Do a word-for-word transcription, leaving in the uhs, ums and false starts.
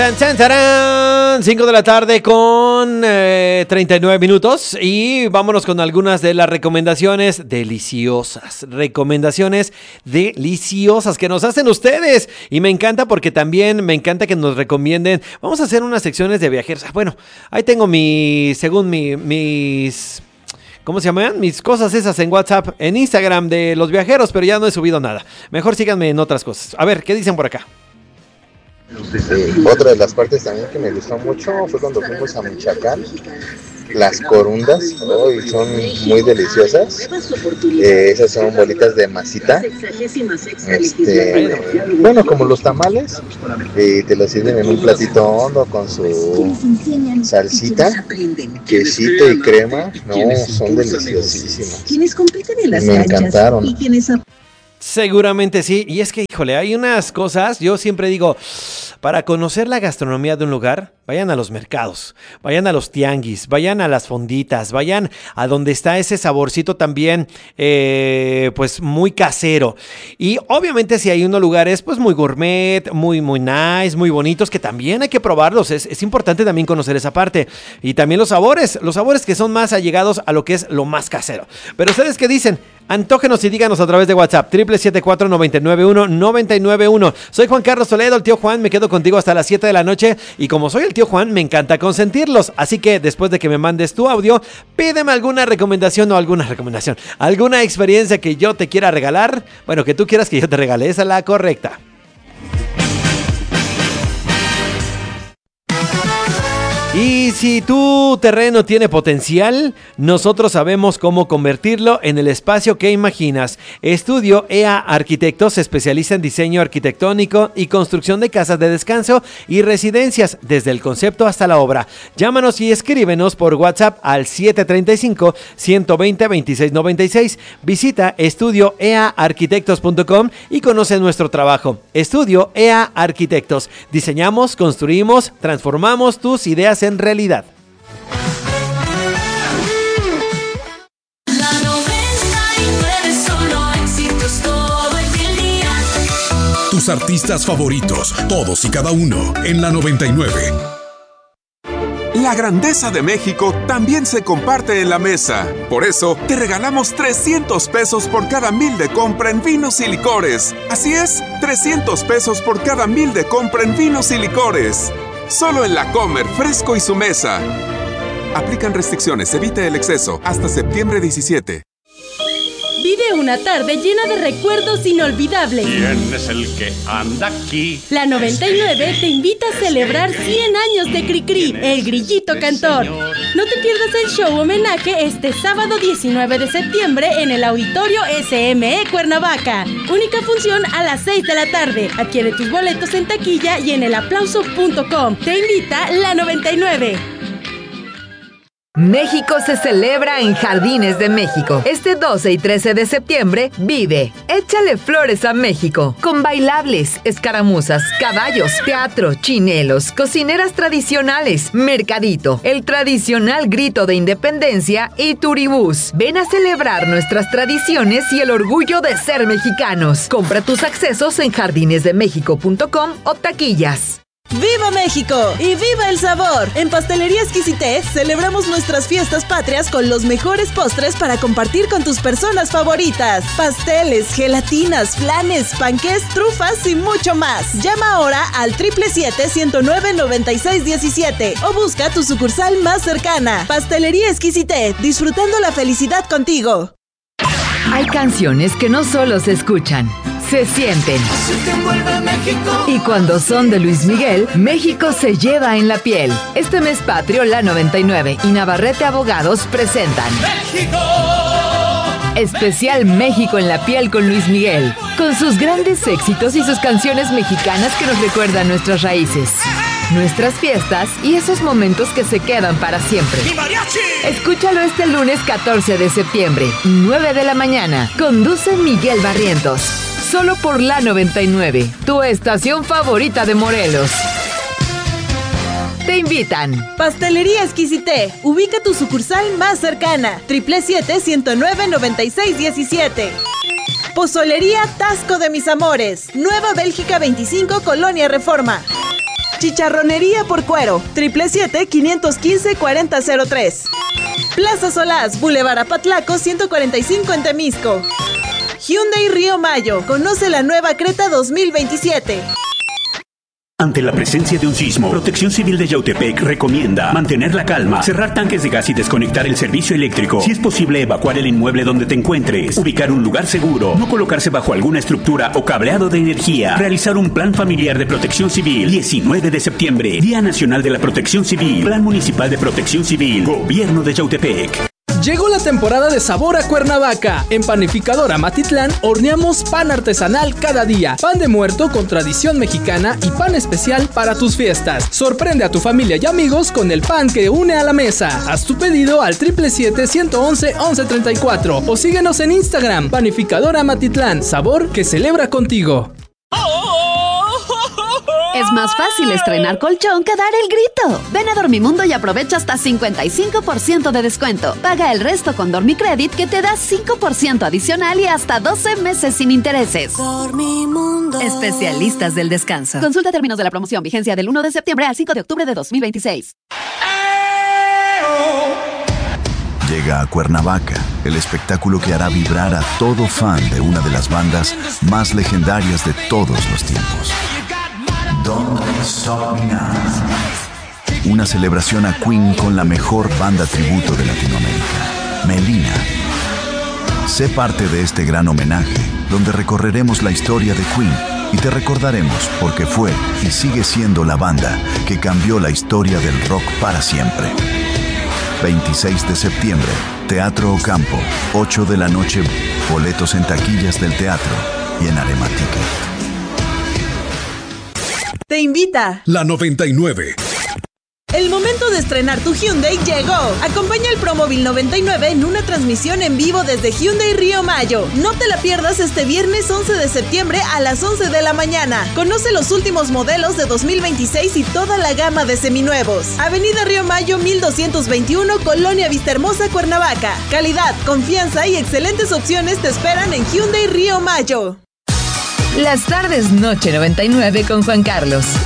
cinco de la tarde con eh, treinta y nueve minutos y vámonos con algunas de las recomendaciones deliciosas, recomendaciones deliciosas que nos hacen ustedes y me encanta porque también me encanta que nos recomienden. Vamos a hacer unas secciones de viajeros. Bueno, ahí tengo mi, según mi, mis... ¿Cómo se llaman? Mis cosas esas en WhatsApp, en Instagram de los viajeros, pero ya no he subido nada. Mejor síganme en otras cosas. A ver, ¿qué dicen por acá? Eh, otra de las partes también que me gustó mucho fue cuando fuimos a Michoacán. Las corundas, oh, y son muy deliciosas. Eh, esas son bolitas de masita. Este, bueno, como los tamales. Eh, te los sirven en un platito hondo con su salsita, quesito y crema. No, son deliciosísimas. Me encantaron. Seguramente sí, y es que, híjole, hay unas cosas, yo siempre digo, para conocer la gastronomía de un lugar, vayan a los mercados, vayan a los tianguis, vayan a las fonditas, vayan a donde está ese saborcito también, eh, pues muy casero. Y obviamente si hay unos lugares, pues muy gourmet, muy, muy nice, muy bonitos, que también hay que probarlos, es, es importante también conocer esa parte. Y también los sabores, los sabores que son más allegados a lo que es lo más casero. Pero ¿ustedes qué dicen? Antógenos y díganos a través de WhatsApp, triple siete cuatro, nueve nueve uno, nueve nueve uno. Soy Juan Carlos Toledo, el tío Juan, me quedo contigo hasta las siete de la noche y como soy el tío Juan, me encanta consentirlos. Así que después de que me mandes tu audio, pídeme alguna recomendación o alguna recomendación, alguna experiencia que yo te quiera regalar, bueno, que tú quieras que yo te regale, esa es la correcta. Y si tu terreno tiene potencial, nosotros sabemos cómo convertirlo en el espacio que imaginas. Estudio E A Arquitectos se especializa en diseño arquitectónico y construcción de casas de descanso y residencias, desde el concepto hasta la obra. Llámanos y escríbenos por WhatsApp al siete tres cinco, uno dos cero, dos seis nueve seis. Visita estudio e a arquitectos punto com y conoce nuestro trabajo. Estudio E A Arquitectos. Diseñamos, construimos, transformamos tus ideas en realidad. La noventa y nueve solo éxitos todo el día. Tus artistas favoritos, todos y cada uno, en la noventa y nueve. La grandeza de México también se comparte en la mesa. Por eso, te regalamos trescientos pesos por cada mil de compra en vinos y licores. Así es, trescientos pesos por cada mil de compra en vinos y licores. Solo en La Comer, Fresco y Su Mesa. Aplican restricciones, evite el exceso. Hasta septiembre diecisiete. Vive una tarde llena de recuerdos inolvidables. ¿Quién es el que anda aquí? La noventa y nueve te invita a celebrar cien años de Cricri, el grillito cantor. No te pierdas el show homenaje este sábado diecinueve de septiembre en el Auditorio S M E Cuernavaca. Única función a las seis de la tarde. Adquiere tus boletos en taquilla y en el aplauso punto com. Te invita la noventa y nueve. México se celebra en Jardines de México. Este doce y trece de septiembre, vive Échale Flores a México, con bailables, escaramuzas, caballos, teatro, chinelos, cocineras tradicionales, mercadito, el tradicional grito de independencia y turibús. Ven a celebrar nuestras tradiciones y el orgullo de ser mexicanos. Compra tus accesos en jardines de méxico punto com o taquillas. ¡Viva México! ¡Y viva el sabor! En Pastelería Exquisité celebramos nuestras fiestas patrias con los mejores postres para compartir con tus personas favoritas. Pasteles, gelatinas, flanes, panqués, trufas y mucho más. Llama ahora al triple siete, ciento nueve, noventa y seis diecisiete o busca tu sucursal más cercana. Pastelería Exquisité, disfrutando la felicidad contigo. Hay canciones que no solo se escuchan, se sienten. Y cuando son de Luis Miguel, México se lleva en la piel. Este mes patrio, la noventa y nueve y Navarrete Abogados presentan ¡México! Especial México en la piel con Luis Miguel, con sus grandes éxitos y sus canciones mexicanas que nos recuerdan nuestras raíces, nuestras fiestas y esos momentos que se quedan para siempre. Escúchalo este lunes catorce de septiembre, nueve de la mañana. Conduce Miguel Barrientos. Solo por la noventa y nueve, tu estación favorita de Morelos. Te invitan. Pastelería Exquisité. Ubica tu sucursal más cercana. Triple siete, ciento nueve, noventa y seis diecisiete. Pozolería Tasco de Mis Amores. Nueva Bélgica veinticinco, Colonia Reforma. Chicharronería por Cuero, siete siete siete, quinientos quince, cuarenta cero tres. Plaza Solás, Boulevard Apatlaco, ciento cuarenta y cinco en Temisco. Hyundai Río Mayo, conoce la nueva Creta dos mil veintisiete. Ante la presencia de un sismo, Protección Civil de Yautepec recomienda mantener la calma, cerrar tanques de gas y desconectar el servicio eléctrico. Si es posible, evacuar el inmueble donde te encuentres, ubicar un lugar seguro, no colocarse bajo alguna estructura o cableado de energía, realizar un plan familiar de Protección Civil. diecinueve de septiembre, Día Nacional de la Protección Civil, Plan Municipal de Protección Civil, Gobierno de Yautepec. Llegó la temporada de sabor a Cuernavaca. En Panificadora Matitlán horneamos pan artesanal cada día. Pan de muerto con tradición mexicana y pan especial para tus fiestas. Sorprende a tu familia y amigos con el pan que une a la mesa. Haz tu pedido al siete siete siete, uno uno, once treinta y cuatro o síguenos en Instagram. Panificadora Matitlán, sabor que celebra contigo. Es más fácil estrenar colchón que dar el grito. Ven a Dormimundo y aprovecha hasta cincuenta y cinco por ciento de descuento. Paga el resto con Dormicredit que te da cinco por ciento adicional y hasta doce meses sin intereses. Dormimundo. Especialistas del descanso. Consulta términos de la promoción. Vigencia del uno de septiembre al cinco de octubre de dos mil veintiséis. Llega a Cuernavaca el espectáculo que hará vibrar a todo fan de una de las bandas más legendarias de todos los tiempos. Don't Stop Me Now. Una celebración a Queen con la mejor banda tributo de Latinoamérica, Melina. Sé parte de este gran homenaje, donde recorreremos la historia de Queen y te recordaremos porque fue y sigue siendo la banda que cambió la historia del rock para siempre. veintiséis de septiembre, Teatro Ocampo, ocho de la noche, boletos en taquillas del teatro y en Arema Ticket. Te invita La noventa y nueve. El momento de estrenar tu Hyundai llegó. Acompaña el Promóvil noventa y nueve en una transmisión en vivo desde Hyundai Río Mayo. No te la pierdas este viernes once de septiembre a las once de la mañana. Conoce los últimos modelos de dos mil veintiséis y toda la gama de seminuevos. Avenida Río Mayo mil doscientos veintiuno, Colonia Vistahermosa, Cuernavaca. Calidad, confianza y excelentes opciones te esperan en Hyundai Río Mayo. Las tardes Noche noventa y nueve con Juan Carlos.